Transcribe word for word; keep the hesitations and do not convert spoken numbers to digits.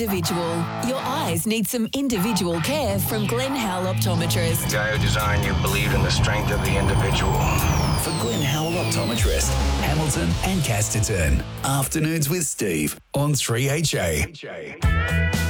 individual. Your eyes need some individual care from Glenn Howell Optometrist. The guy who designed you believed in the strength of the individual. For Glenn Howell Optometrist, Hamilton and Casterton. Afternoons with Steve on three H A.